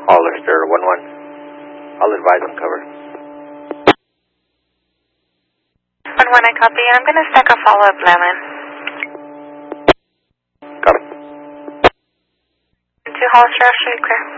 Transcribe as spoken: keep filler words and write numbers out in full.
Hollister, one one. I'll advise on cover. one one, I copy. I'm going to stack a follow-up lemon. Copy. To Hollister, I'll show you clear.